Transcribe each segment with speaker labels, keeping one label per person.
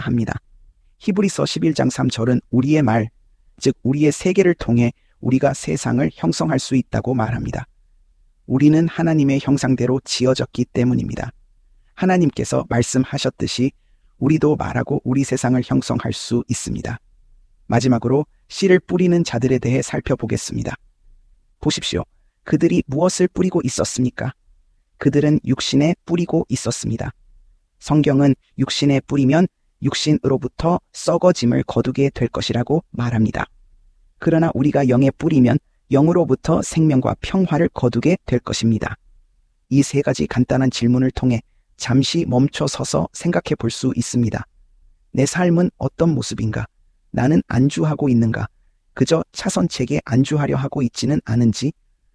Speaker 1: 합니다. 히브리서 11장 3절은 우리의 말, 즉 우리의 세계를 통해 우리가 세상을 형성할 수 있다고 말합니다. 우리는 하나님의 형상대로 지어졌기 때문입니다. 하나님께서 말씀하셨듯이 우리도 말하고 우리 세상을 형성할 수 있습니다. 마지막으로 씨를 뿌리는 자들에 대해 살펴보겠습니다. 보십시오. 그들이 무엇을 뿌리고 있었습니까? 그들은 육신에 뿌리고 있었습니다. 성경은 육신에 뿌리면 육신으로부터 썩어짐을 거두게 될 것이라고 말합니다. 그러나 우리가 영에 뿌리면 영으로부터 생명과 평화를 거두게 될 것입니다. 이 세 가지 간단한 질문을 통해 잠시 멈춰 서서 생각해 볼 수 있습니다. 내 삶은 어떤 모습인가? 나는 안주하고 있는가? 그저 차선책에 안주하려 하고 있지는 않은지?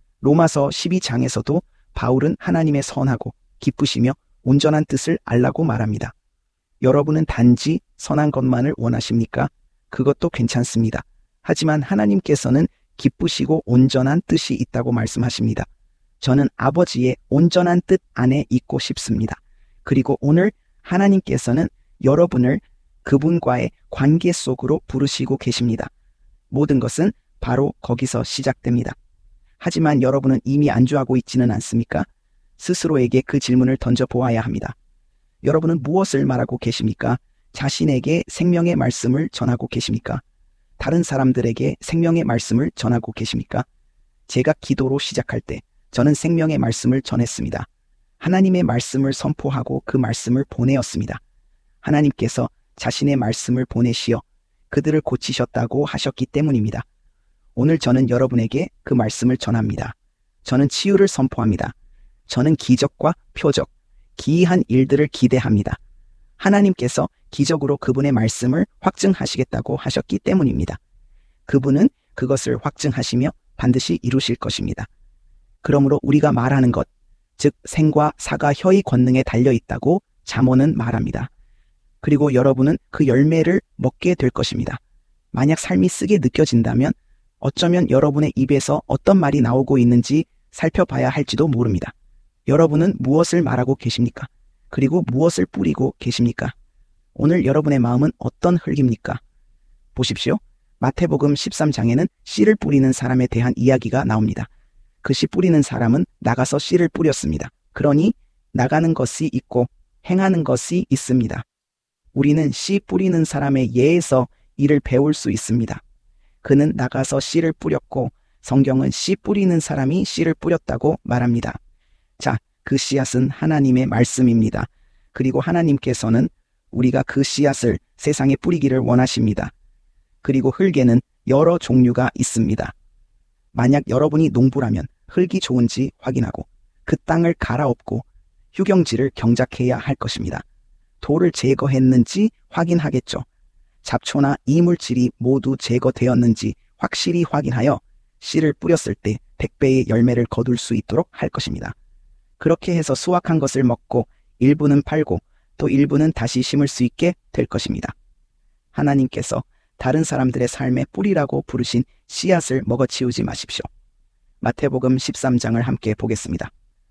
Speaker 1: 로마서 12장에서도 바울은 하나님의 선하고 기쁘시며 온전한 뜻을 알라고 말합니다. 여러분은 단지 선한 것만을 원하십니까? 그것도 괜찮습니다. 하지만 하나님께서는 기쁘시고 온전한 뜻이 있다고 말씀하십니다. 저는 아버지의 온전한 뜻 안에 있고 싶습니다. 그리고 오늘 하나님께서는 여러분을 그분과의 관계 속으로 부르시고 계십니다. 모든 것은 바로 거기서 시작됩니다. 하지만 여러분은 이미 안주하고 있지는 않습니까? 스스로에게 그 질문을 던져보아야 합니다. 여러분은 무엇을 말하고 계십니까? 자신에게 생명의 말씀을 전하고 계십니까? 다른 사람들에게 생명의 말씀을 전하고 계십니까? 제가 기도로 시작할 때 저는 생명의 말씀을 전했습니다. 하나님의 말씀을 선포하고 그 말씀을 보내었습니다. 하나님께서 자신의 말씀을 보내시어 그들을 고치셨다고 하셨기 때문입니다. 오늘 저는 여러분에게 그 말씀을 전합니다. 저는 치유를 선포합니다. 저는 기적과 표적, 기이한 일들을 기대합니다. 하나님께서 기적으로 그분의 말씀을 확증하시겠다고 하셨기 때문입니다. 그분은 그것을 확증하시며 반드시 이루실 것입니다. 그러므로 우리가 말하는 것, 즉 생과 사가 혀의 권능에 달려있다고 잠언은 말합니다. 그리고 여러분은 그 열매를 먹게 될 것입니다. 만약 삶이 쓰게 느껴진다면 어쩌면 여러분의 입에서 어떤 말이 나오고 있는지 살펴봐야 할지도 모릅니다. 여러분은 무엇을 말하고 계십니까? 그리고 무엇을 뿌리고 계십니까? 오늘 여러분의 마음은 어떤 흙입니까? 보십시오. 마태복음 13장에는 씨를 뿌리는 사람에 대한 이야기가 나옵니다. 그 씨 뿌리는 사람은 나가서 씨를 뿌렸습니다. 그러니 나가는 것이 있고 행하는 것이 있습니다. 우리는 씨 뿌리는 사람의 예에서 이를 배울 수 있습니다. 그는 나가서 씨를 뿌렸고 성경은 씨 뿌리는 사람이 씨를 뿌렸다고 말합니다. 자, 그 씨앗은 하나님의 말씀입니다. 그리고 하나님께서는 우리가 그 씨앗을 세상에 뿌리기를 원하십니다. 그리고 흙에는 여러 종류가 있습니다. 만약 여러분이 농부라면 흙이 좋은지 확인하고 그 땅을 갈아엎고 휴경지를 경작해야 할 것입니다. 돌을 제거했는지 확인하겠죠. 잡초나 이물질이 모두 제거되었는지 확실히 확인하여 씨를 뿌렸을 때 100배의 열매를 거둘 수 있도록 할 것입니다. 그렇게 해서 수확한 것을 먹고 일부는 팔고 또 일부는 다시 심을 수 있게 될 것입니다. 하나님께서 다른 사람들의 삶의 뿌리라고 부르신 씨앗을 먹어치우지 마십시오. 마태복음 13장을 함께 보겠습니다.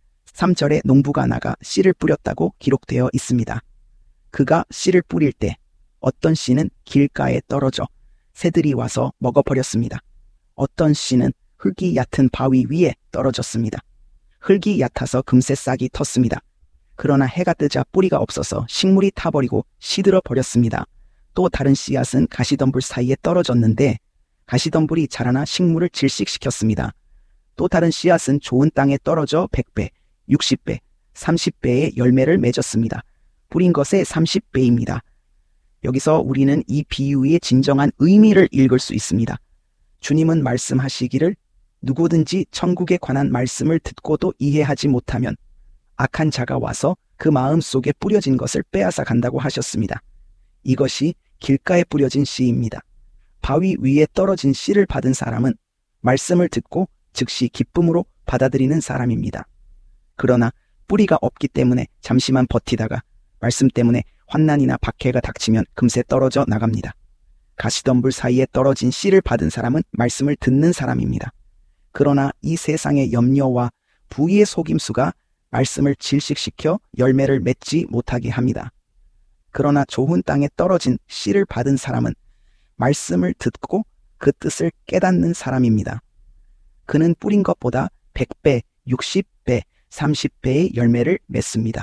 Speaker 1: 3절에 농부가 나가 씨를 뿌렸다고 기록되어 있습니다. 그가 씨를 뿌릴 때 어떤 씨는 길가에 떨어져 새들이 와서 먹어버렸습니다. 어떤 씨는 흙이 얕은 바위 위에 떨어졌습니다. 흙이 얕아서 금세 싹이 텄습니다. 그러나 해가 뜨자 뿌리가 없어서 식물이 타버리고 시들어 버렸습니다. 또 다른 씨앗은 가시덤불 사이에 떨어졌는데 가시덤불이 자라나 식물을 질식시켰습니다. 또 다른 씨앗은 좋은 땅에 떨어져 100배, 60배, 30배의 열매를 맺었습니다. 뿌린 것의 30배입니다. 여기서 우리는 이 비유의 진정한 의미를 읽을 수 있습니다. 주님은 말씀하시기를 누구든지 천국에 관한 말씀을 듣고도 이해하지 못하면 악한 자가 와서 그 마음 속에 뿌려진 것을 빼앗아 간다고 하셨습니다. 이것이 길가에 뿌려진 씨입니다. 바위 위에 떨어진 씨를 받은 사람은 말씀을 듣고 즉시 기쁨으로 받아들이는 사람입니다. 그러나 뿌리가 없기 때문에 잠시만 버티다가 말씀 때문에 환난이나 박해가 닥치면 금세 떨어져 나갑니다. 가시덤불 사이에 떨어진 씨를 받은 사람은 말씀을 듣는 사람입니다. 그러나 이 세상의 염려와 부의 속임수가 말씀을 질식시켜 열매를 맺지 못하게 합니다. 그러나 좋은 땅에 떨어진 씨를 받은 사람은 말씀을 듣고 그 뜻을 깨닫는 사람입니다. 그는 뿌린 것보다 100배, 60배, 30배의 열매를 맺습니다.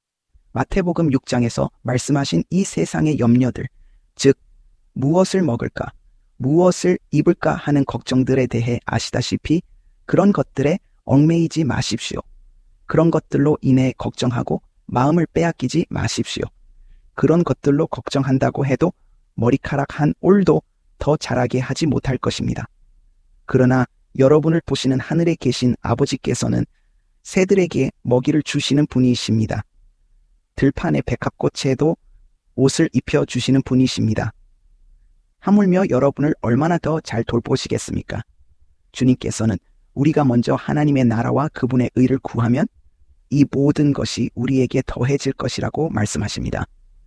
Speaker 1: 마태복음 6장에서 말씀하신 이 세상의 염려들, 즉 무엇을 먹을까, 무엇을 입을까 하는 걱정들에 대해 아시다시피 그런 것들에 얽매이지 마십시오. 그런 것들로 인해 걱정하고 마음을 빼앗기지 마십시오. 그런 것들로 걱정한다고 해도 머리카락 한 올도 더 자라게 하지 못할 것입니다. 그러나 여러분을 보시는 하늘에 계신 아버지께서는 새들에게 먹이를 주시는 분이십니다. 들판의 백합꽃에도 옷을 입혀주시는 분이십니다. 하물며 여러분을 얼마나 더 잘 돌보시겠습니까? 주님께서는 우리가 먼저 하나님의 나라와 그분의 의를 구하면 이 모든 것이 우리에게 더해질 것이라고 말씀하십니다.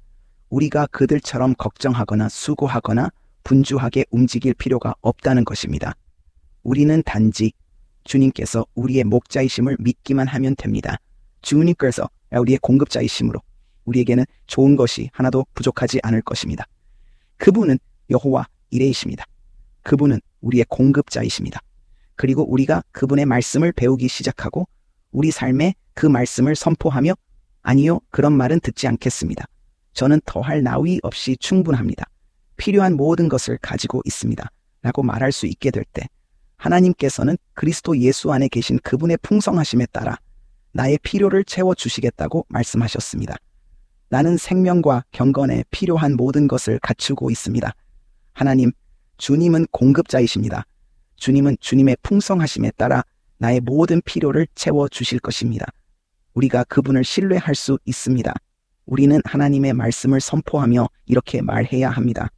Speaker 1: 우리가 그들처럼 걱정하거나 수고하거나 분주하게 움직일 필요가 없다는 것입니다. 우리는 단지 주님께서 우리의 목자이심을 믿기만 하면 됩니다. 주님께서 우리의 공급자이심으로 우리에게는 좋은 것이 하나도 부족하지 않을 것입니다. 그분은 여호와 이레이십니다. 그분은 우리의 공급자이십니다. 그리고 우리가 그분의 말씀을 배우기 시작하고 우리 삶에 그 말씀을 선포하며 아니요, 그런 말은 듣지 않겠습니다. 저는 더할 나위 없이 충분합니다. 필요한 모든 것을 가지고 있습니다. 라고 말할 수 있게 될 때 하나님께서는 그리스도 예수 안에 계신 그분의 풍성하심에 따라 나의 필요를 채워주시겠다고 말씀하셨습니다. 나는 생명과 경건에 필요한 모든 것을 갖추고 있습니다. 하나님, 주님은 공급자이십니다. 주님은 주님의 풍성하심에 따라 나의 모든 필요를 채워주실 것입니다. 우리가 그분을 신뢰할 수 있습니다. 우리는 하나님의 말씀을 선포하며 이렇게 말해야 합니다.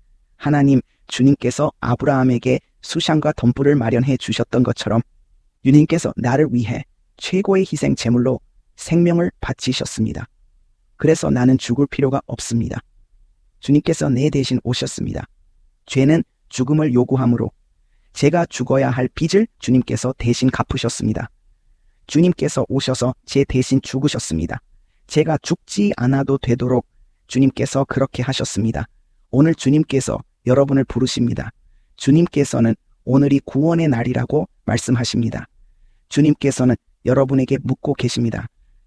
Speaker 1: 하나님, 주님께서 아브라함에게 수샹과 덤불을 마련해 주셨던 것처럼 주님께서 나를 위해 최고의 희생 제물로 생명을 바치셨습니다. 그래서 나는 죽을 필요가 없습니다. 주님께서 내 대신 오셨습니다. 죄는 죽음을 요구하므로 제가 죽어야 할 빚을 주님께서 대신 갚으셨습니다. 주님께서 오셔서 제 대신 죽으셨습니다. 제가 죽지 않아도 되도록 주님께서 그렇게 하셨습니다. 오늘 주님께서 여러분을 부르십니다. 주님께서는 오늘이 구원의 날이라고 말씀하십니다. 주님께서는 여러분에게 묻고 계십니다.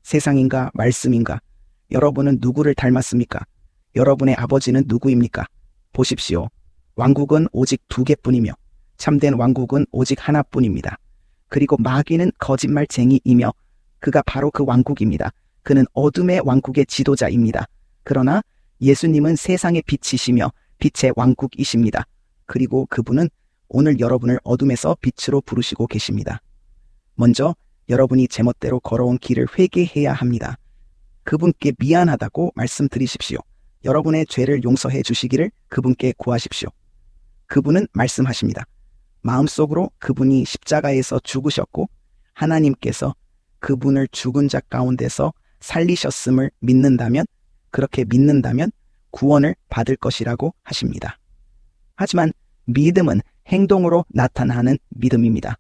Speaker 1: 세상인가 말씀인가? 여러분은 누구를 닮았습니까? 여러분의 아버지는 누구입니까? 보십시오. 왕국은 오직 2개뿐이며 참된 왕국은 오직 하나뿐입니다. 그리고 마귀는 거짓말쟁이이며 그가 바로 그 왕국입니다. 그는 어둠의 왕국의 지도자입니다. 그러나 예수님은 세상의 빛이시며 빛의 왕국이십니다. 그리고 그분은 오늘 여러분을 어둠에서 빛으로 부르시고 계십니다. 먼저 여러분이 제멋대로 걸어온 길을 회개해야 합니다. 그분께 미안하다고 말씀드리십시오. 여러분의 죄를 용서해 주시기를 그분께 구하십시오. 그분은 말씀하십니다. 마음속으로 그분이 십자가에서 죽으셨고 하나님께서 그분을 죽은 자 가운데서 살리셨음을 믿는다면, 그렇게 믿는다면 구원을 받을 것이라고 하십니다. 하지만 믿음은 행동으로 나타나는 믿음입니다.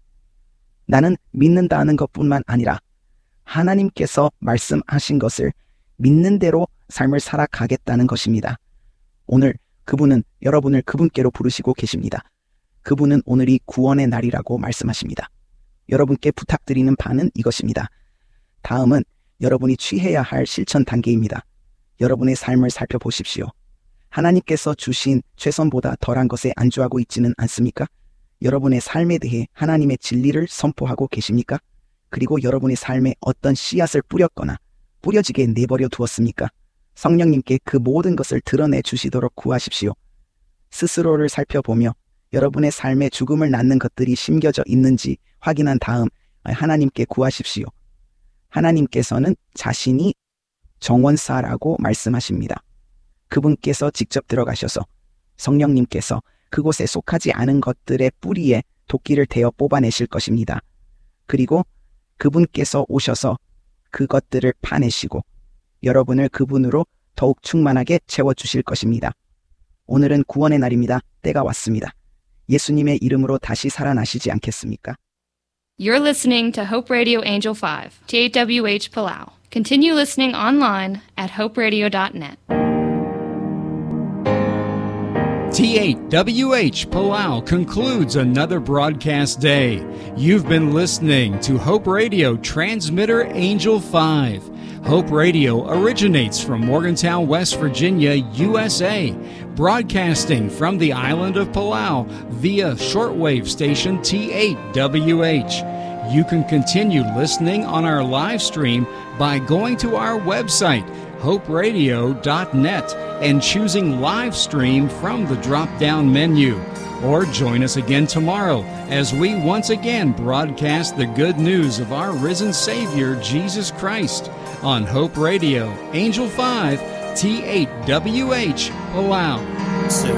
Speaker 1: 나는 믿는다는 것뿐만 아니라 하나님께서 말씀하신 것을 믿는 대로 삶을 살아가겠다는 것입니다. 오늘 그분은 여러분을 그분께로 부르시고 계십니다. 그분은 오늘이 구원의 날이라고 말씀하십니다. 여러분께 부탁드리는 바는 이것입니다. 다음은 여러분이 취해야 할 실천 단계입니다. 여러분의 삶을 살펴보십시오. 하나님께서 주신 최선보다 덜한 것에 안주하고 있지는 않습니까? 여러분의 삶에 대해 하나님의 진리를 선포하고 계십니까? 그리고 여러분의 삶에 어떤 씨앗을 뿌렸거나 뿌려지게 내버려 두었습니까? 성령님께 그 모든 것을 드러내 주시도록 구하십시오. 스스로를 살펴보며 여러분의 삶에 죽음을 낳는 것들이 심겨져 있는지 확인한 다음 하나님께 구하십시오. 하나님께서는 자신이 정원사라고 말씀하십니다. 그분께서 직접 들어가셔서 성령님께서 그곳에 속하지 않은 것들의 뿌리에 도끼를 대어 뽑아내실 것입니다. 그리고 그분께서 오셔서 그것들을 파내시고 여러분을 그분으로 더욱 충만하게 채워주실 것입니다. 오늘은 구원의 날입니다. 때가 왔습니다. 예수님의 이름으로 다시 살아나시지 않겠습니까?
Speaker 2: You're listening to Hope Radio Angel 5, TAWH Palau, Continue listening online at hoperadio.net.
Speaker 3: T8WH Palau concludes another broadcast day. You've been listening to Hope Radio Transmitter Angel 5. Hope Radio originates from Morgantown, West Virginia, USA, broadcasting from the island of Palau via shortwave station T8WH. You can continue listening on our live stream by going to our website, hoperadio.net, and choosing live stream from the drop-down menu. Or join us again tomorrow as we once again broadcast the good news of our risen Savior, Jesus Christ, on Hope Radio, Angel 5, T8WH, Palau.